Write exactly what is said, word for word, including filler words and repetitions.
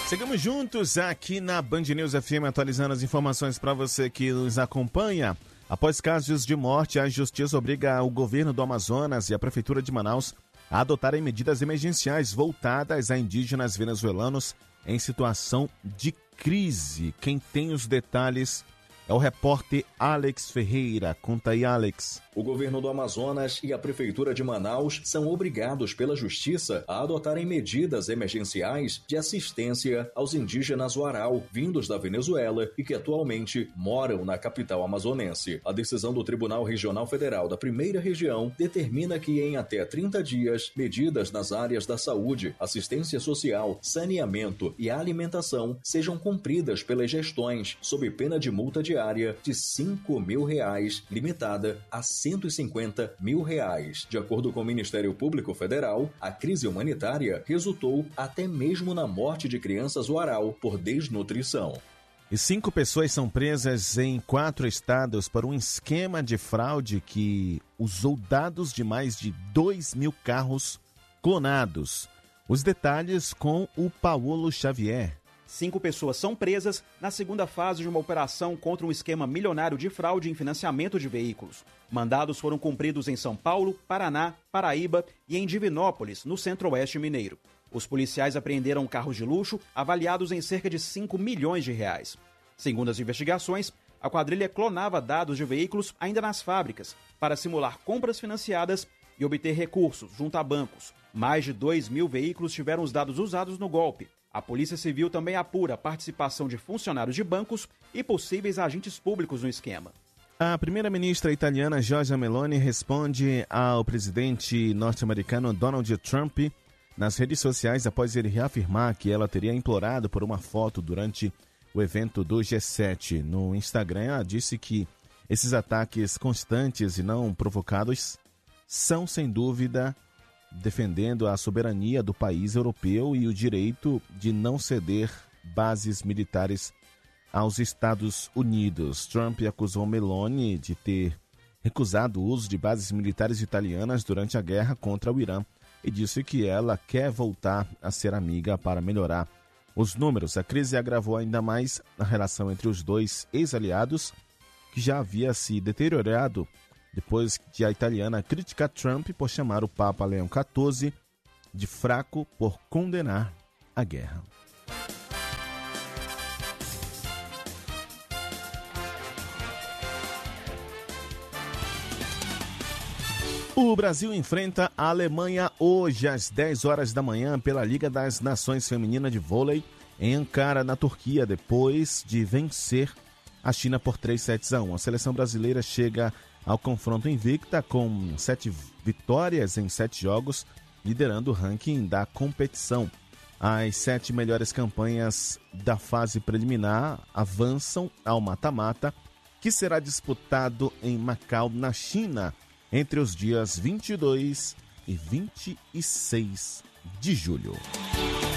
Seguimos juntos aqui na Band News F M, atualizando as informações para você que nos acompanha. Após casos de morte, a Justiça obriga o governo do Amazonas e a Prefeitura de Manaus a adotarem medidas emergenciais voltadas a indígenas venezuelanos em situação de crise. Quem tem os detalhes é o repórter Alex Ferreira. Conta aí, Alex. O governo do Amazonas e a Prefeitura de Manaus são obrigados pela Justiça a adotarem medidas emergenciais de assistência aos indígenas Warau, vindos da Venezuela e que atualmente moram na capital amazonense. A decisão do Tribunal Regional Federal da Primeira Região determina que em até trinta dias, medidas nas áreas da saúde, assistência social, saneamento e alimentação sejam cumpridas pelas gestões, sob pena de multa diária de cinco mil reais, limitada a cento e cinquenta mil reais. De acordo com o Ministério Público Federal, a crise humanitária resultou até mesmo na morte de crianças Warau por desnutrição. E cinco pessoas são presas em quatro estados por um esquema de fraude que usou dados de mais de dois mil carros clonados. Os detalhes com o Paulo Xavier. Cinco pessoas são presas na segunda fase de uma operação contra um esquema milionário de fraude em financiamento de veículos. Mandados foram cumpridos em São Paulo, Paraná, Paraíba e em Divinópolis, no centro-oeste mineiro. Os policiais apreenderam carros de luxo avaliados em cerca de cinco milhões de reais. Segundo as investigações, a quadrilha clonava dados de veículos ainda nas fábricas para simular compras financiadas e obter recursos junto a bancos. Mais de dois mil veículos tiveram os dados usados no golpe. A Polícia Civil também apura a participação de funcionários de bancos e possíveis agentes públicos no esquema. A primeira-ministra italiana Giorgia Meloni responde ao presidente norte-americano Donald Trump nas redes sociais após ele reafirmar que ela teria implorado por uma foto durante o evento do G sete. No Instagram, ela disse que esses ataques constantes e não provocados são, sem dúvida, defendendo a soberania do país europeu e o direito de não ceder bases militares aos Estados Unidos. Trump acusou Meloni de ter recusado o uso de bases militares italianas durante a guerra contra o Irã e disse que ela quer voltar a ser amiga para melhorar os números. A crise agravou ainda mais a relação entre os dois ex-aliados, que já havia se deteriorado depois de a italiana criticar Trump por chamar o Papa Leão quatorze de fraco por condenar a guerra. O Brasil enfrenta a Alemanha hoje às dez horas da manhã pela Liga das Nações Feminina de Vôlei em Ankara, na Turquia, depois de vencer a China por três sets a um. A seleção brasileira chega ao confronto invicta com sete vitórias em sete jogos, liderando o ranking da competição. As sete melhores campanhas da fase preliminar avançam ao mata-mata, que será disputado em Macau, na China, entre os dias vinte e dois e vinte e seis de julho.